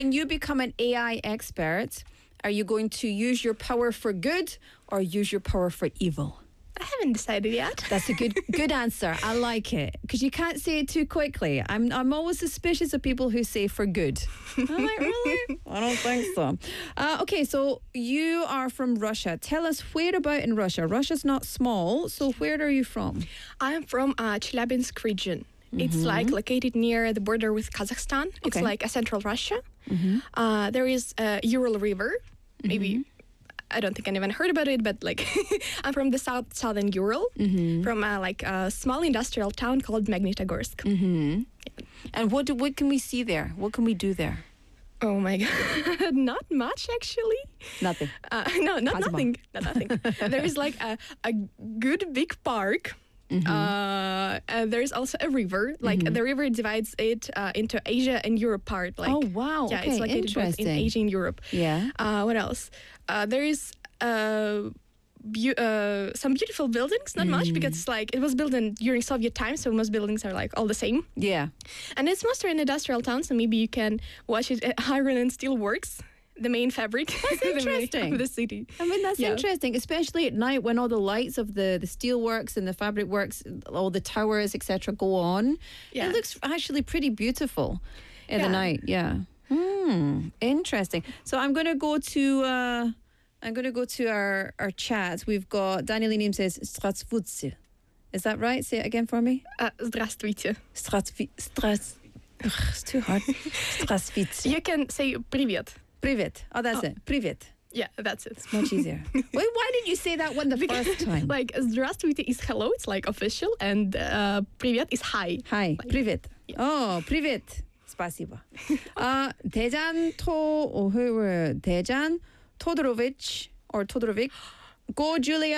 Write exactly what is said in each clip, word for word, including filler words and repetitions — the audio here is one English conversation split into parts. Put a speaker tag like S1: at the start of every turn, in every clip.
S1: When you become an A I expert, are you going to use your power for good or use your power for evil?
S2: I haven't decided yet.
S1: That's a good good answer. I like it because you can't say it too quickly. I'm I'm always suspicious of people who say for good. I'm like, really? I don't think so. Uh, okay, so you are from Russia. Tell us where about in Russia. Russia's not small, so where are you from?
S2: I am from uh, Chelyabinsk region. It's mm-hmm. like located near the border with Kazakhstan. Okay. It's like a central Russia. Mm-hmm. Uh, there is a Ural River. Maybe mm-hmm. I don't think anyone heard about it, but like I'm from the south southern Ural, mm-hmm. from uh, like a small industrial town called Magnitogorsk.
S1: Mm-hmm. Yeah. And what do, what can we see there? What can we do there?
S2: Oh my God, not much actually.
S1: Nothing.
S2: Uh, no, not Kazuma. nothing. Not nothing. There is like a a good big park. Mm-hmm. Uh, and there's also a river. Like mm-hmm. the river divides it uh, into Asia and Europe part. Like,
S1: oh wow!
S2: Yeah,
S1: okay,
S2: it's like
S1: interesting.
S2: In Asia and Europe.
S1: Yeah.
S2: Uh, what else? Uh, there is uh, be- uh, some beautiful buildings. Not mm. much because it's like it was built in during Soviet times, so most buildings are like all the same.
S1: Yeah.
S2: And it's mostly an industrial town, so maybe you can watch it at Iron and Steel Works. The main fabric.
S1: That's interesting.
S2: Of the city.
S1: I mean, that's
S2: yeah.
S1: interesting, especially at night when all the lights of the, the steel works and the fabric works, all the towers, et cetera, go on. Yeah. It looks actually pretty beautiful in yeah. the night. Yeah. Hmm. Interesting. So I'm going to go to uh, I'm going to go to our our chat. We've got Daniel name says Strasvutsi. Is that right? Say it again for me.
S2: Uh, Здравствуйте.
S1: Strasvi Stras. Ugh, it's too hard. Strasvutsi.
S2: You can say привет.
S1: Привет. Oh, that's oh. it. Привет.
S2: Yeah, that's it.
S1: It's much easier. Wait, why did you say that one the because, first time?
S2: Like, здравствуйте is hello, it's like official, and uh, привет is hi.
S1: Hi.
S2: Like,
S1: привет.
S2: Yeah.
S1: Oh, привет. Спасибо. uh, 대잔 토, oh, who were Dejan Todorovich or Todorovic. Go,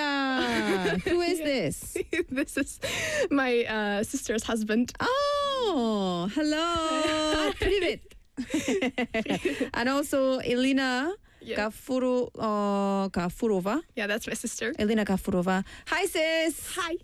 S1: Julia. Who is
S2: yeah.
S1: this?
S2: This is my uh, sister's husband.
S1: Oh, hello. Привет. And also Elena yeah. Gafuru, uh, Gafurova.
S2: Yeah, that's my sister.
S1: Elena Gafurova. Hi, sis.
S2: Hi.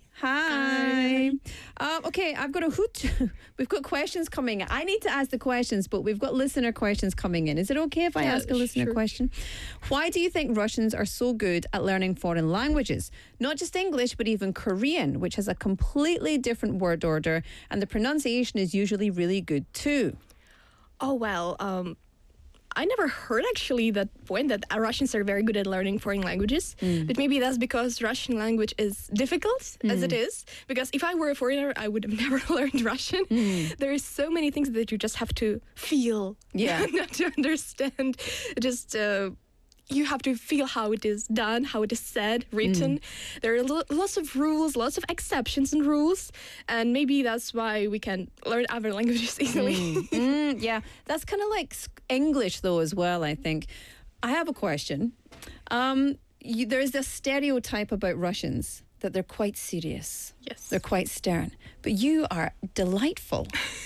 S1: Hi. Um, okay, I've got a hoot. We've got questions coming. I need to ask the questions, but we've got listener questions coming in. Is it okay if I yeah, ask a listener
S2: sure.
S1: question? Why do you think Russians are so good at learning foreign languages? Not just English, but even Korean, which has a completely different word order, and the pronunciation is usually really good too.
S2: Oh, well, um, I never heard actually that point that Russians are very good at learning foreign languages. Mm. But maybe that's because Russian language is difficult mm. as it is. Because if I were a foreigner, I would have never learned Russian. Mm. There is so many things that you just have to feel,
S1: yeah,
S2: not to understand. Just uh, you have to feel how it is done, how it is said, written. Mm. There are lo- lots of rules, lots of exceptions and rules, and maybe that's why we can learn other languages easily.
S1: Mm. mm, yeah, that's kind of like English though as well, I think. I have a question. Um, you, there is this stereotype about Russians that they're quite serious.
S2: Yes.
S1: They're quite stern. But you are delightful.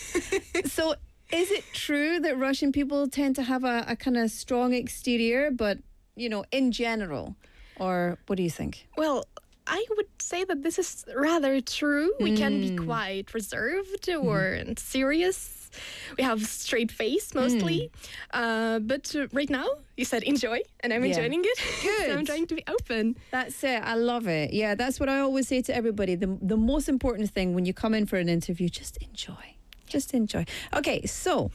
S1: So is it true that Russian people tend to have a, a kind of strong exterior, but, you know, in general? Or what do you think?
S2: Well, I would say that this is rather true. We mm. can be quite reserved or mm. serious. We have straight face mostly. Mm. Uh, but uh, right now, you said enjoy, and I'm
S1: yeah.
S2: enjoying it.
S1: Good.
S2: So I'm trying to be open.
S1: That's it. I love it. Yeah, that's what I always say to everybody. The, the most important thing when you come in for an interview, just enjoy. Just enjoy. Okay, so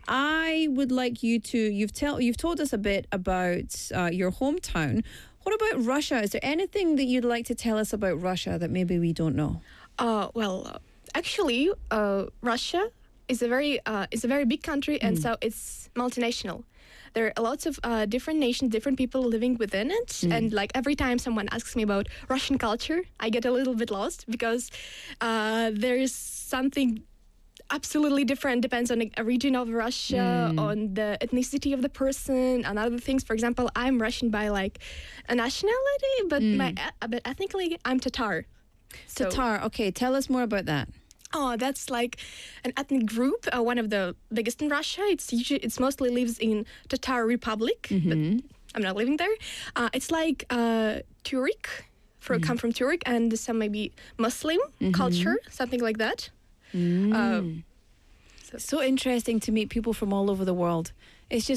S1: I would like you to, you've tell you've told us a bit about uh, your hometown. What about Russia? Is there anything that you'd like to tell us about Russia that maybe we don't know?
S2: Uh, well, uh, actually, uh, Russia is a very uh, is a very big country, and mm. so it's multinational. There are lots of uh, different nations, different people living within it. Mm. And like every time someone asks me about Russian culture, I get a little bit lost because uh, there's something absolutely different. Depends on a region of Russia, mm. on the ethnicity of the person, and other things. For example, I'm Russian by like a nationality, but mm. my but ethnically I'm Tatar.
S1: So, Tatar. Okay, tell us more about that.
S2: Oh, that's like an ethnic group, uh, one of the biggest in Russia. It's usually, it's mostly lives in Tatar Republic, mm-hmm. but I'm not living there. Uh, it's like uh, Turk, for mm. come from Turk, and some maybe Muslim mm-hmm. culture, something like that.
S1: Mm. Uh, so. so interesting to meet people from all over the world. It's just